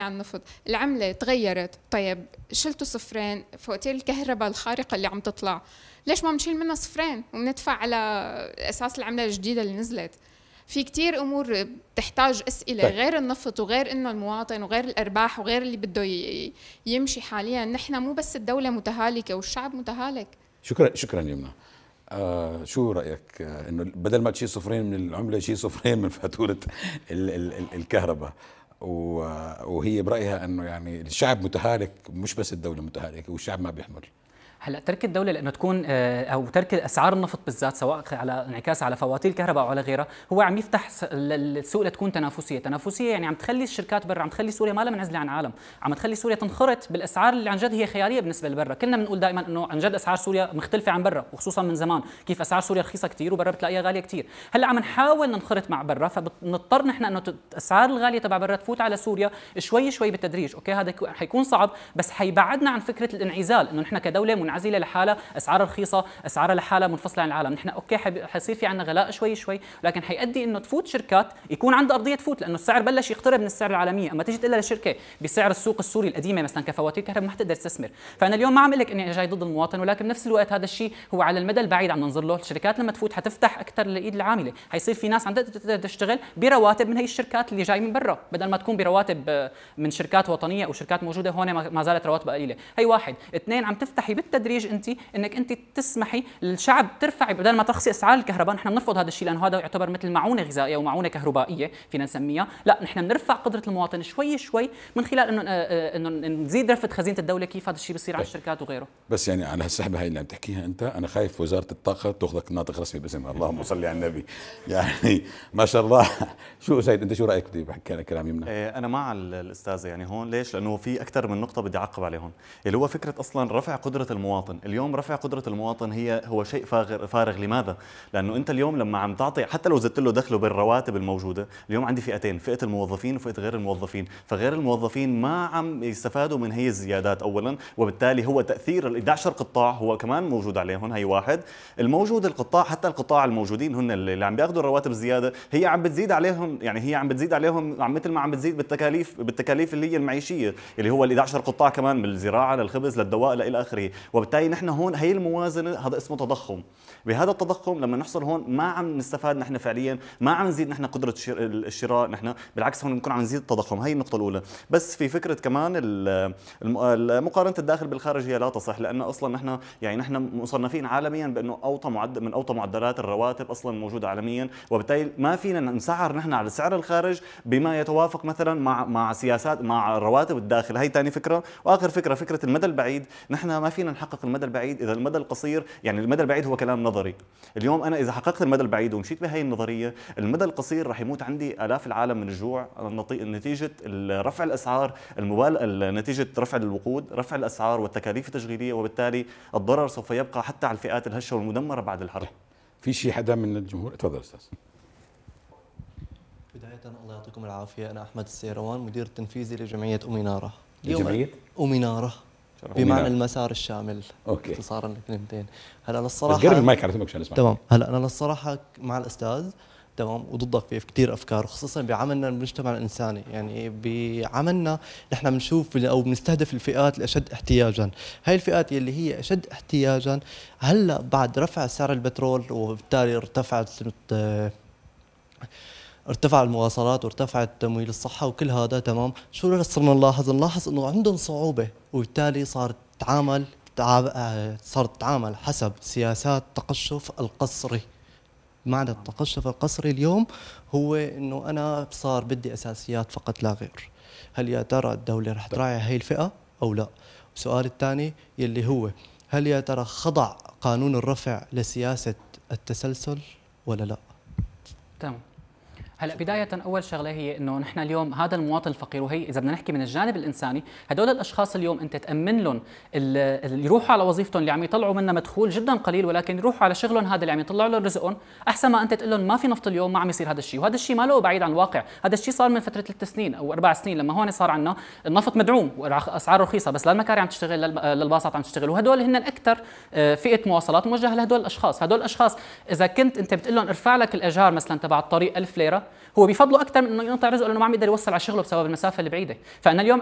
عن النفط، العملة تغيرت. طيب شلتوا صفرين، فواتير الكهرباء الخارقة اللي عم تطلع ليش ما بنشيل منها صفرين وبندفع على أساس العملة الجديدة اللي نزلت؟ في كتير أمور بتحتاج أسئلة طيب. غير النفط وغير إنه المواطن وغير الأرباح وغير اللي بده يمشي حاليا. نحن مو بس الدولة متهالكة والشعب متهالك. شكرا يمنى. شو رأيك إنه بدل ما تشيل صفرين من العملة شيل صفرين من فاتورة الكهرباء، وهي برأيها إنه يعني الشعب متهالك، مش بس الدولة متهالكة والشعب ما بيحمل. هلا ترك الدوله لانه تكون او ترك اسعار النفط بالذات سواء على انعكاس على فواتير الكهرباء او على غيرها، هو عم يفتح السوق لتكون تنافسيه يعني عم تخلي الشركات برا، عم تخلي سوريا ما لها منعزله عن العالم، عم تخلي سوريا تنخرط بالاسعار اللي عن جد هي خياليه بالنسبه لبرا. كلنا بنقول دائما انه عن جد اسعار سوريا مختلفه عن برا، وخصوصا من زمان كيف اسعار سوريا رخيصه كثير وبرا بتلاقيها غاليه كثير. هلا عم نحاول ننخرط مع برا، فبنضطر نحن انه الاسعار الغاليه تبع برا تفوت على سوريا شوي شوي بالتدريج. اوكي هذا حيكون صعب، بس حيبعدنا عن فكره الانعزال، انه نحن كدوله منعزله لحالها، اسعارها رخيصه، اسعارها لحالها منفصله عن العالم. نحن اوكي حيصير في عندنا غلاء شوي شوي، لكن حيؤدي انه تفوت شركات يكون عندها ارضيه تفوت، لانه السعر بلش يقترب من السعر العالمي. اما تيجي تقول لشركه بسعر السوق السوري القديمه مثلا كفواتير كهرباء ما حتقدر تستثمر. فانا اليوم ما عم لك اني جاي ضد المواطن، ولكن بنفس الوقت هذا الشيء هو على المدى البعيد عم ننظر له. الشركات لما تفوت حتفتح اكثر للايد العامله، حيصير في ناس عم تشتغل برواتب من هي الشركات اللي جاي من برا، بدل ما تكون برواتب من شركات وطنيه او شركات موجوده هون ما زالت رواتبها قليله. هي واحد. اثنين، عم تفتحي بالتدريج انك تسمحي للشعب ترفعي، بدل ما ترخصي اسعار الكهرباء. نحن بنرفض هذا الشيء لانه هذا يعتبر مثل معونه غذائيه او معونه كهربائيه فينا نسميها. لا، نحن بنرفع قدره المواطن شوي شوي من خلال انه نزيد رفعه خزينه الدوله. كيف هذا الشيء بيصير على الشركات وغيره؟ بس يعني على هالسحبه هاي اللي عم تحكيها انت، انا خايف وزاره الطاقه تاخذك ناطق رسمي باسمها. اللهم صل على النبي. يعني ما شاء الله. شو سيد انت شو رايك؟ بدي بحكي كلام يمنى. انا مع الاستاذه يعني هون. ليش؟ لانه في اكثر من نقطه بدي اعقب عليهم، اللي هو فكره اصلا رفع قدره المواطن. اليوم رفع قدره المواطن هو شيء فارغ. لماذا؟ لانه انت اليوم لما عم تعطي، حتى لو زدت له دخله بالرواتب الموجوده، اليوم عندي فئتين، فئه الموظفين وفئه غير الموظفين. فغير الموظفين ما عم يستفادوا من هي الزيادات اولا، وبالتالي هو تاثير ال 11 قطاع هو كمان موجود عليهم. هي واحد. الموجود القطاع، حتى القطاع الموجودين هن اللي عم بياخذوا الرواتب الزياده، هي عم بتزيد عليهم، يعني هي عم بتزيد عليهم مثل ما عم بتزيد بالتكاليف اللي هي المعيشيه، اللي هو ال 11 قطاع كمان، من الزراعه للخبز للدواء الى اخره. وبالتالي نحن هون هي الموازنه، هذا اسمه تضخم. بهذا التضخم لما نحصل هون ما عم نستفاد نحن فعليا، ما عم نزيد نحن قدره الشراء، نحن بالعكس هون بنكون عم نزيد التضخم. هي النقطه الاولى. بس في فكره كمان مقارنه الداخل بالخارج هي لا تصح، لانه اصلا نحن مصنفين عالميا بانه من اوطى معدلات الرواتب اصلا موجوده عالميا، وبالتالي ما فينا نسعر نحن على سعر الخارج بما يتوافق مثلا مع سياسات مع رواتب الداخل. هي ثاني فكره. واخر فكره المدى البعيد. نحن ما فينا نحقق المدى البعيد اذا المدى القصير، يعني المدى البعيد هو كلام نظري. اليوم انا اذا حققت المدى البعيد ومشيت بهي النظريه، المدى القصير راح يموت عندي الاف العالم من الجوع نتيجه رفع الاسعار نتيجه رفع الوقود، رفع الاسعار والتكاليف التشغيليه، وبالتالي الضرر سوف يبقى حتى على الفئات الهشه والمدمره بعد الحرب. في شيء حدا من الجمهور؟ تفضل استاذ. بداية الله يعطيكم العافية، أنا أحمد السيروان، مدير التنفيذي لجمعية أمينارة. جمعية أمينارة بمعنى المسار الشامل. اوكي. اختصارا لكلمتين. هلا للصراحة بس قرب المايك على فمك عشان نسمع. تمام. هلا أنا للصراحة مع الأستاذ، تمام، وضدك في كثير أفكار، وخصوصا بعملنا المجتمع الإنساني. يعني بعملنا نحن بنشوف أو بنستهدف الفئات الأشد احتياجا. هاي الفئات اللي هي أشد احتياجا هلا بعد رفع سعر البترول، وبالتالي ارتفع المواصلات وارتفع تمويل الصحة وكل هذا، تمام. شو صرنا نلاحظ انه عندهم صعوبة، وبالتالي صارت تتعامل حسب سياسات التقشف القسري. معنى التقشف القسري اليوم هو انه انا صار بدي اساسيات فقط لا غير. هل يا ترى الدولة رح تراعي هاي الفئة او لا؟ السؤال الثاني يلي هو هل يا ترى خضع قانون الرفع لسياسة التسلسل ولا لا؟ تمام. هلا بداية أول شغلة هي إنه نحن اليوم هذا المواطن الفقير، وهي إذا بدنا نحكي من الجانب الإنساني، هدول الأشخاص اليوم أنت تأمن لهم اللي يروحوا على وظيفتهم اللي عم يطلعوا منها مدخول جدا قليل، ولكن يروحوا على شغلهم هذا اللي عم يطلعوا لهم رزقهم، أحسن ما أنت تقول لهم ما في نفط اليوم، ما عم يصير هذا الشيء. وهذا الشيء ما له بعيد عن الواقع، هذا الشيء صار من فترة 3 سنين أو 4 سنين، لما هون صار عندنا النفط مدعوم وأسعاره رخيصة، بس لا المكاري عم تشتغل للباصات عم تشتغل، وهدول هن أكثر فئة مواصلات موجهة لهدول الأشخاص. هدول الأشخاص إذا كنت أنت بتقول لهم ارفع لك الإيجار مثلا تبع الطريق 1000 ليرة، هو بيفضله اكثر من انه ينقطع رزقه لانه ما عم يقدر يوصل على شغله بسبب المسافه البعيده. فانا اليوم